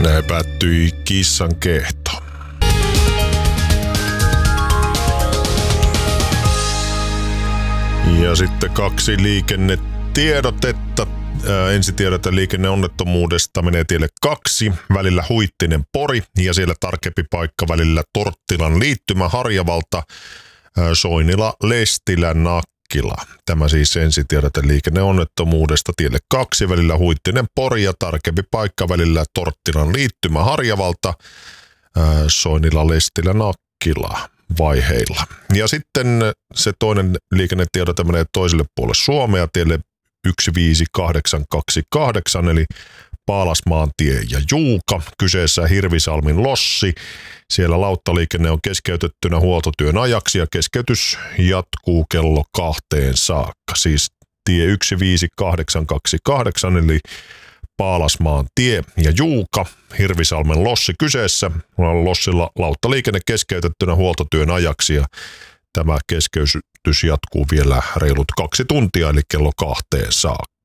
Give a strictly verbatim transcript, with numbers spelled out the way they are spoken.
Näin päättyi kissan kehto. Ja sitten kaksi liikennetiedotetta. Ää, ensitiedote liikenneonnettomuudesta menee tielle kaksi, välillä Huittinen Pori ja siellä tarkempi paikka välillä Torttilan liittymä Harjavalta, ää, Soinila Lestilä Nakkila. Tämä siis ensitiedote liikenneonnettomuudesta tielle kaksi, välillä Huittinen Pori ja tarkempi paikka välillä Torttilan liittymä Harjavalta, ää, Soinila Lestilä Nakkila vaiheilla. Ja sitten se toinen liikennetiedote menee toiselle puolelle Suomea tielle yksi viisi kahdeksan kaksi kahdeksan eli Paalasmaantie ja Juuka. Kyseessä Hirvisalmin lossi. Siellä lauttaliikenne on keskeytettynä huoltotyön ajaksi ja keskeytys jatkuu kello kahteen saakka. Siis tie yksi viisi kahdeksan kaksi kahdeksan eli Paalasmaantie ja Juuka, Hirvisalmen lossi kyseessä. Lossilla lauttaliikenne keskeytettynä huoltotyön ajaksi ja tämä keskeytys jatkuu vielä reilut kaksi tuntia eli kello kahteen saakka.